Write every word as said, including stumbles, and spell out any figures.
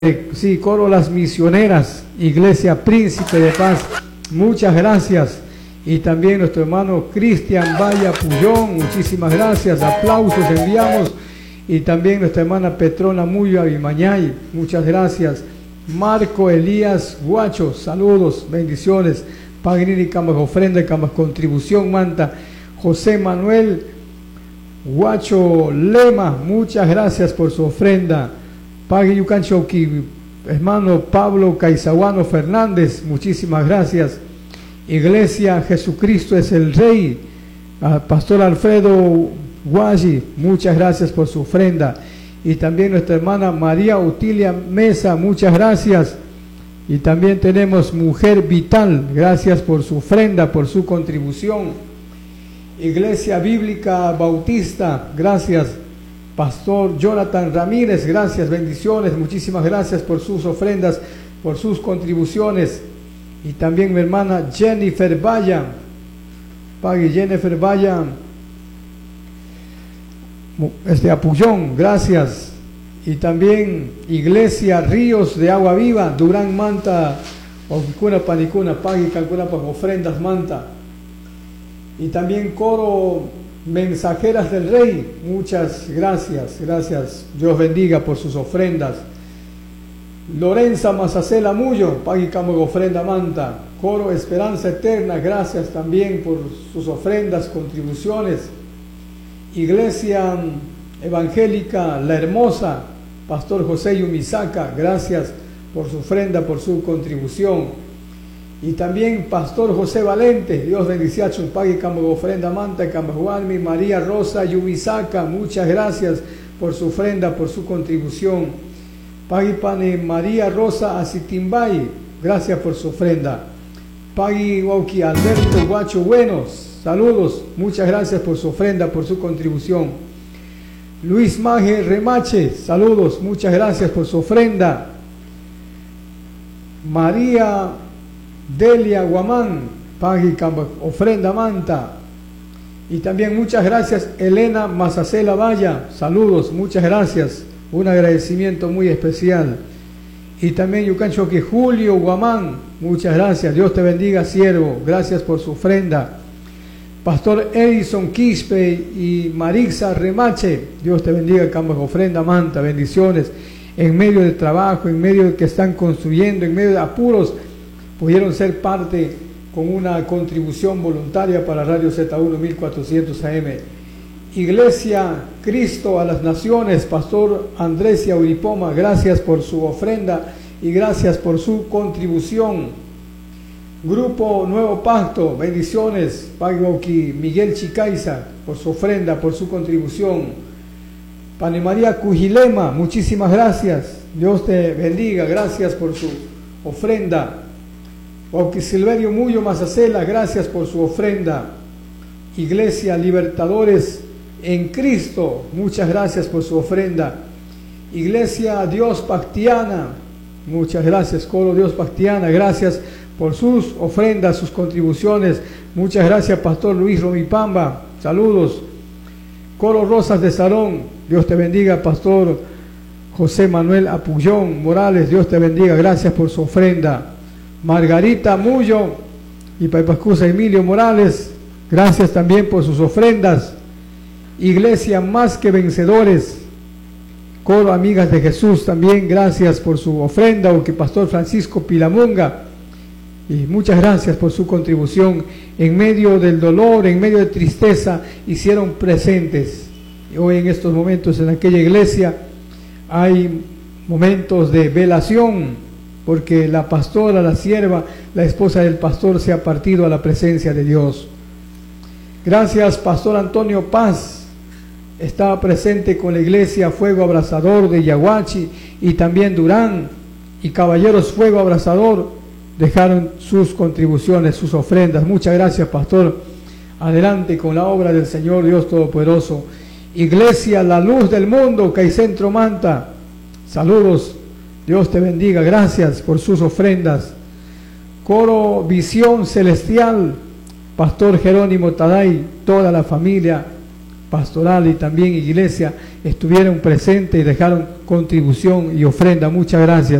Sí, coro Las Misioneras, Iglesia Príncipe de Paz, muchas gracias. Y también nuestro hermano Cristian Vaya Puyón, muchísimas gracias, aplausos enviamos. Y también nuestra hermana Petrona Muyo Abimañay, muchas gracias. Marco Elías Guacho, saludos, bendiciones. Pagnini Camas ofrenda, Camas contribución, manta. José Manuel Guacho Lema, muchas gracias por su ofrenda. Pague Yucanchoqui, hermano Pablo Caizaguano Fernández, muchísimas gracias. Iglesia Jesucristo es el Rey, Pastor Alfredo Guayi, muchas gracias por su ofrenda. Y también nuestra hermana María Utilia Mesa, muchas gracias. Y también tenemos Mujer Vital, gracias por su ofrenda, por su contribución. Iglesia Bíblica Bautista, gracias. Pastor Jonathan Ramírez, gracias, bendiciones, muchísimas gracias por sus ofrendas, por sus contribuciones. Y también mi hermana Jennifer Vaya, Pague Jennifer Vaya, este Apullón, gracias. Y también Iglesia Ríos de Agua Viva, Durán Manta, Oquicuna Panicuna, Pague Cancuna para ofrendas Manta. Y también coro Mensajeras del Rey, muchas gracias, gracias, Dios bendiga por sus ofrendas. Lorenza Mazacela Muyo, Paguicamo ofrenda manta. Coro Esperanza Eterna, gracias también por sus ofrendas, contribuciones. Iglesia Evangélica La Hermosa, Pastor José Yumisaca, gracias por su ofrenda, por su contribución. Y también Pastor José Valente, Dios bendiga su pague como ofrenda manta, Cambajualmi, María Rosa Yumisaca, muchas gracias por su ofrenda, por su contribución. Pagui Pane María Rosa Asitimbay, gracias por su ofrenda. Pagui Wauki Alberto Guacho Buenos, saludos, muchas gracias por su ofrenda, por su contribución. Luis Maje Remache, saludos, muchas gracias por su ofrenda. María Delia Guamán, Pagui ofrenda manta. Y también muchas gracias Elena Mazacela Valla, saludos, muchas gracias, un agradecimiento muy especial. Y también Yucancho que Julio Guamán, muchas gracias, Dios te bendiga siervo, gracias por su ofrenda. Pastor Edison Quispe y Marixa Remache, Dios te bendiga, Campos ofrenda manta, bendiciones. En medio de trabajo, en medio de que están construyendo, en medio de apuros, pudieron ser parte con una contribución voluntaria para Radio Z uno mil cuatrocientos A M. Iglesia Cristo a las Naciones, Pastor Andrés Yauripoma, gracias por su ofrenda y gracias por su contribución. Grupo Nuevo Pacto, bendiciones, Pagoki Miguel Chicaiza, por su ofrenda, por su contribución. Pane María Cujilema, muchísimas gracias, Dios te bendiga, gracias por su ofrenda. Pauqui Silverio Muyo Mazacela, gracias por su ofrenda. Iglesia Libertadores en Cristo, muchas gracias por su ofrenda. Iglesia Dios Pactiana, muchas gracias. Coro Dios Pactiana, gracias por sus ofrendas, sus contribuciones. Muchas gracias Pastor Luis Romipamba, saludos. Coro Rosas de Salón, Dios te bendiga Pastor José Manuel Apullón Morales, Dios te bendiga, gracias por su ofrenda. Margarita Muyo y Paipascusa Emilio Morales, gracias también por sus ofrendas. Iglesia Más que Vencedores, Coro Amigas de Jesús, también gracias por su ofrenda. O que Pastor Francisco Pilamunga, y muchas gracias por su contribución. En medio del dolor, en medio de tristeza, hicieron presentes. Y hoy en estos momentos en aquella iglesia hay momentos de velación, porque la pastora, la sierva, la esposa del pastor se ha partido a la presencia de Dios. Gracias Pastor Antonio Paz, estaba presente con la iglesia Fuego Abrasador de Yaguachi y también Durán, y Caballeros Fuego Abrasador dejaron sus contribuciones, sus ofrendas. Muchas gracias Pastor, adelante con la obra del Señor Dios Todopoderoso. Iglesia La Luz del Mundo, Caicentro Manta, saludos, Dios te bendiga, gracias por sus ofrendas. Coro Visión Celestial, Pastor Jerónimo Taday, toda la familia, pastoral y también iglesia estuvieron presentes y dejaron contribución y ofrenda. Muchas gracias.